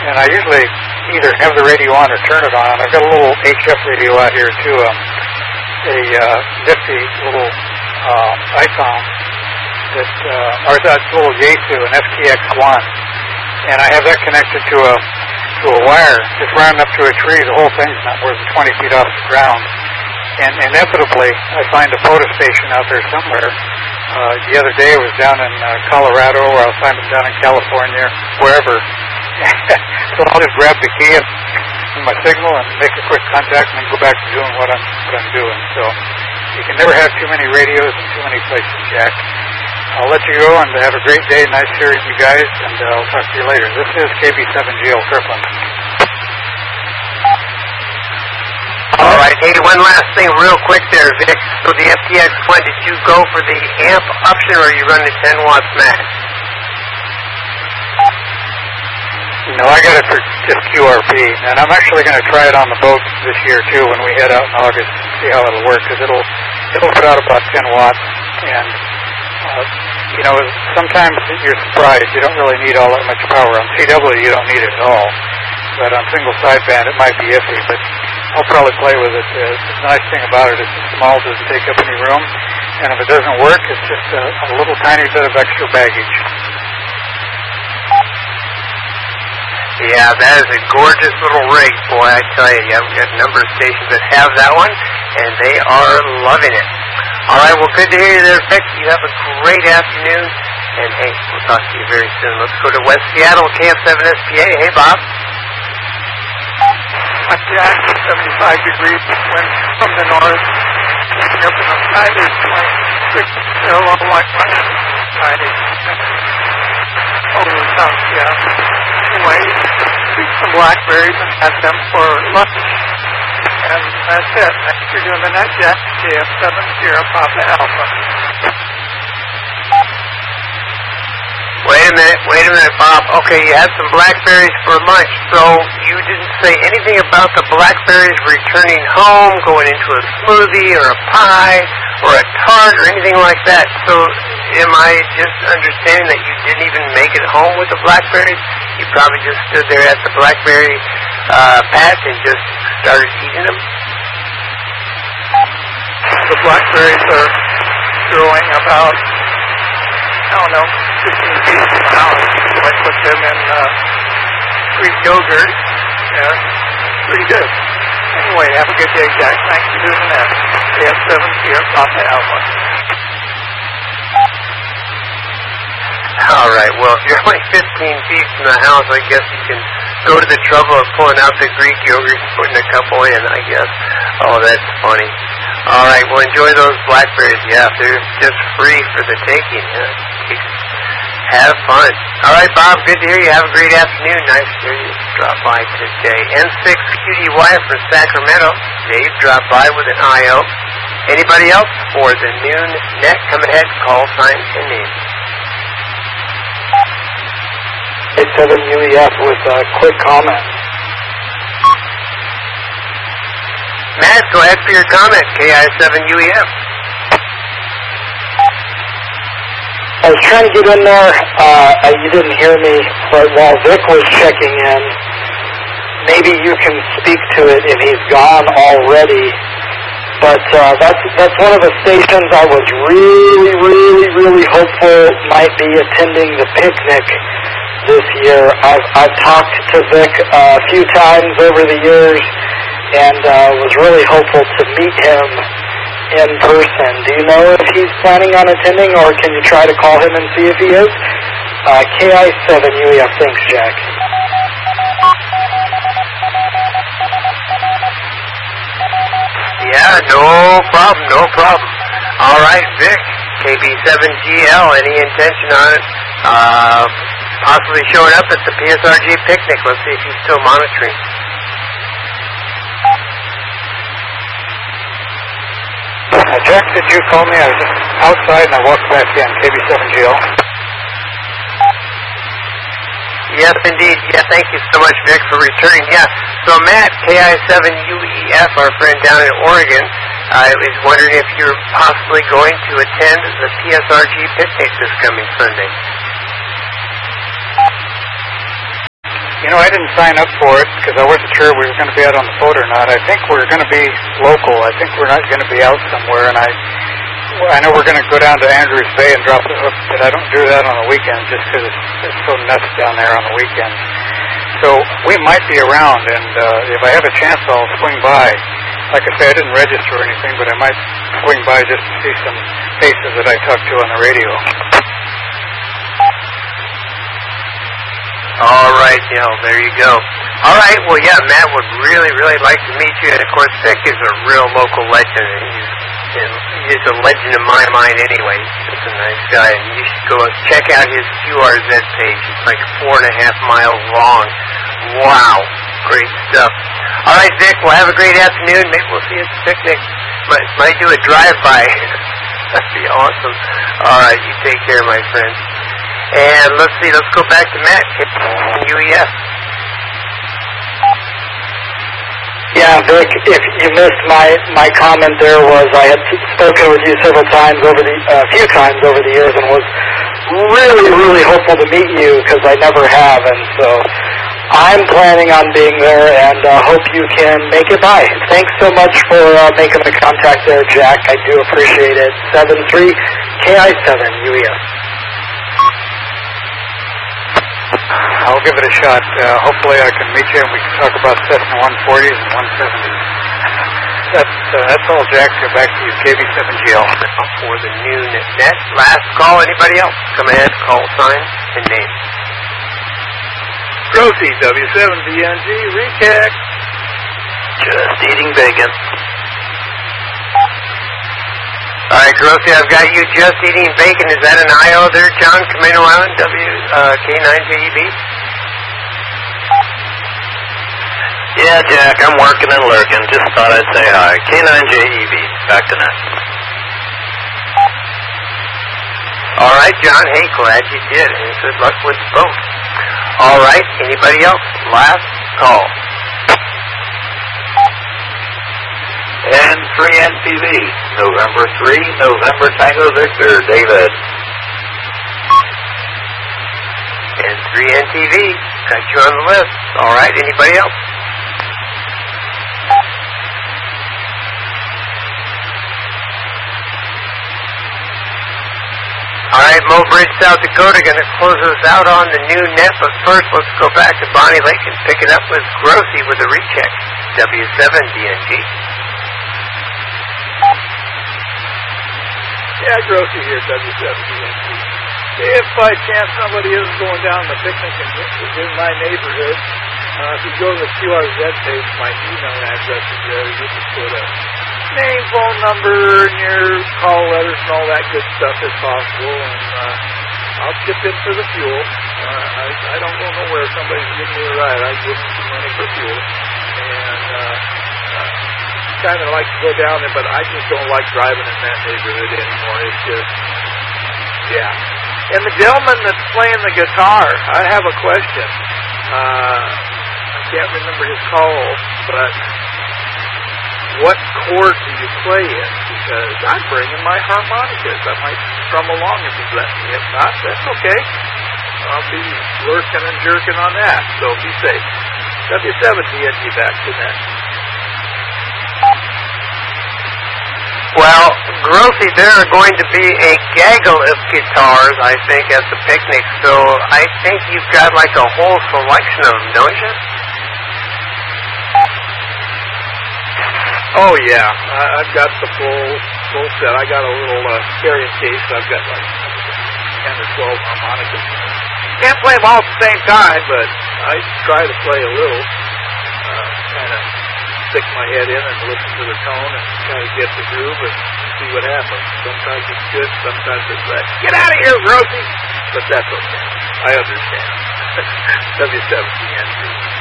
and I usually either have the radio on or turn it on. I've got a little HF radio out here too, a nifty little icon that, or that little Yaesu, an FTX1, and I have that connected to a wire just running up to a tree. The whole thing's not more than 20 feet off the ground, and inevitably I find a POTA station out there somewhere. The other day I was down in Colorado, or I'll find them down in California, wherever. So I'll just grab the key and my signal and make a quick contact and then go back to doing what I'm doing. So you can never have too many radios in too many places, Jack. I'll let you go and have a great day. Nice hearing you guys, and I'll talk to you later. This is KB7GL Kirkland. All right. Hey, one last thing real quick there, Vic. So the FTX1, did you go for the amp option, or are you running 10 watts max? No, I got it for just QRP, and I'm actually going to try it on the boat this year too when we head out in August and see how it'll work, because it'll put out about 10 watts, and you know, sometimes you're surprised. You don't really need all that much power. On CW, you don't need it at all, but on single sideband, it might be iffy, but I'll probably play with it. The nice thing about it is it's small, doesn't take up any room, and if it doesn't work, it's just a little tiny bit of extra baggage. Yeah, that is a gorgeous little rig, boy, I tell you. I've got a number of stations that have that one, and they are loving it. All right, well, good to hear you there, Vic. You have a great afternoon, and, hey, we'll talk to you very soon. Let's go to West Seattle, KF7SPA. Hey, Bob. I'm Jack, 75 degrees wind from the north. Up in the sky, there's still on like Friday. Over the south, yeah. Anyway, eat some blackberries and have them for lunch. And that's it. Thanks for doing the net, Jack. KF70 Papa Alpha. Wait a minute, Bob. Okay, you had some blackberries for lunch, so you didn't say anything about the blackberries returning home, going into a smoothie or a pie or a tart or anything like that. So am I just understanding that you didn't even make it home with the blackberries? You probably just stood there at the blackberry patch and just started eating them? The blackberries are growing about, I don't know, 15 feet from the house. So I put them in Greek yogurt. Yeah, pretty good. Anyway, have a good day, Jack. Thanks for doing that. KF70 Papa Alpha. All right, well, if you're only 15 feet from the house, I guess you can go to the trouble of pulling out the Greek yogurt and putting a couple in, I guess. Oh, that's funny. All right, well, enjoy those blackberries. Yeah, they're just free for the taking. Have fun. All right, Bob, good to hear you. Have a great afternoon. Nice to hear you drop by today. N6QDY from Sacramento. Dave dropped by with an IO. Anybody else for the noon net? Come ahead, call sign and name. 87UEF with a quick comment. Matt, go ahead for your comment. KI7UEF. I was trying to get in there. You didn't hear me, but while Vic was checking in, maybe you can speak to it if he's gone already. But that's one of the stations I was really hopeful might be attending the picnic this year. I've talked to Vic a few times over the years, and was really hopeful to meet him in person. Do you know if he's planning on attending, or can you try to call him and see if he is? KI7UEF, thanks, Jack. Yeah, no problem. All right, Vic, KB7GL, any intention on it? Possibly showing up at the PSRG picnic. Let's see if he's still monitoring. Jack, did you call me? I was just outside and I walked back in. KB7GL. Yes, indeed. Yeah, thank you so much, Vic, for returning. Yeah, so Matt, KI7UEF, our friend down in Oregon, is wondering if you're possibly going to attend the PSRG picnic this coming Sunday. I didn't sign up for it because I wasn't sure we were going to be out on the boat or not. I think we're going to be local. I think we're not going to be out somewhere, and I know we're going to go down to Andrews Bay and drop the hook, but I don't do that on the weekends just because it's so nuts down there on the weekends. So we might be around, and if I have a chance, I'll swing by. Like I say, I didn't register or anything, but I might swing by just to see some faces that I talked to on the radio. All right, there you go. All right, well, yeah, Matt would really, really like to meet you. And, of course, Vic is a real local legend. He's a legend in my mind anyway. He's a nice guy. And you should go check out his QRZ page. It's like 4.5 miles long. Wow, great stuff. All right, Vic, well, have a great afternoon. Maybe we'll see you at the picnic. Might do a drive-by. That'd be awesome. All right, you take care, my friend. And let's go back to Matt, UEF. Yeah, Vic, if you missed my comment there was I had spoken with you several times a few times over the years and was really, really hopeful to meet you because I never have, and so I'm planning on being there and hope you can make it by. Thanks so much for making the contact there, Jack. I do appreciate it. 73KI7 UEF. I'll give it a shot. Hopefully I can meet you and we can talk about Cessna 140s and 170s. That's all, Jack. Back to you, KB7GL. For the noon net. Last call. Anybody else? Come ahead, call sign, and name. Grossi, W7DNG, recap. Just eating bacon. All right, Grossi, I've got you just eating bacon. Is that an IO there, John? Camino Island, K9JEB? Yeah, Jack, I'm working and lurking. Just thought I'd say hi. K9JEB, back to net. All right, John. Hey, glad you did. And good luck with the boat. All right, anybody else? Last call. N3NTV, November 3, November Tango Victor, David. N3NTV, got you on the list. All right, anybody else? All right, Mo Bridge, South Dakota, going to close us out on the new net. But first, let's go back to Bonnie Lake and pick it up with Grossi with a recheck. W7DNG. Yeah, Grossi here, W7DNG. If by chance somebody is going down the picnic in my neighborhood, if you go to the QRZ page, my email address is there. You can put a name, phone number, and your call letters and all that good stuff if possible, and I'll chip in for the fuel. I don't go nowhere if somebody's giving me a ride. I give them some money for fuel, and kind of like to go down there, but I just don't like driving in that neighborhood anymore. It's just, yeah. And the gentleman that's playing the guitar, I have a question. I can't remember his call, but what chord do you play in? Because I'm bringing my harmonicas. I might strum along if he's letting me. If not, that's okay. I'll be lurking and jerking on that. So be safe. W7DNG back to that. Well, Grossi, there are going to be a gaggle of guitars, I think, at the picnic. So I think you've got like a whole selection of them, don't you? Oh yeah, I've got the full set. I got a little carrying case. I've got like 10 or 12 harmonicas. Can't play them all at the same time, but I try to play a little. Kind of stick my head in and listen to the tone and try to get the groove and see what happens. Sometimes it's good, sometimes it's bad. Get out of here, Grossi! But that's okay. I understand. W7DNG.